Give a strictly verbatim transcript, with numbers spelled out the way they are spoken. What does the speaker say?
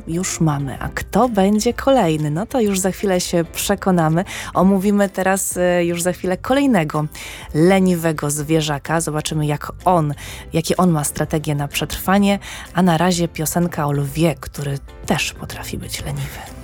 już mamy. A kto będzie kolejny? No to już za chwilę się przekonamy. Omówimy teraz y, już za chwilę kolejnego leniwego zwierzaka. Zobaczymy, jak on, jakie on ma strategie na przetrwanie. A na razie piosenka o lwie, który też potrafi być leniwy.